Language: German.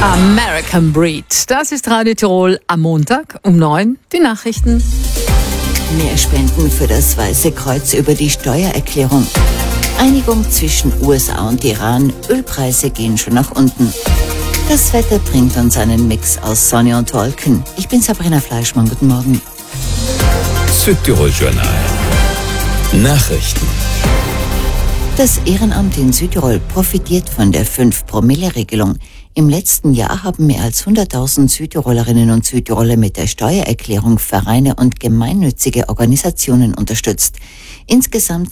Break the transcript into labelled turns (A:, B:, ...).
A: American Breed. Das ist Radio Tirol am Montag um 9. Die Nachrichten.
B: Mehr Spenden für das Weiße Kreuz über die Steuererklärung. Einigung zwischen USA und Iran. Ölpreise gehen schon nach unten. Das Wetter bringt uns einen Mix aus Sonne und Wolken. Ich bin Sabrina Fleischmann. Guten Morgen.
C: Südtirol Journal. Nachrichten.
B: Das Ehrenamt in Südtirol profitiert von der 5-Promille-Regelung. Im letzten Jahr haben mehr als 100.000 Südtirolerinnen und Südtiroler mit der Steuererklärung Vereine und gemeinnützige Organisationen unterstützt. Insgesamt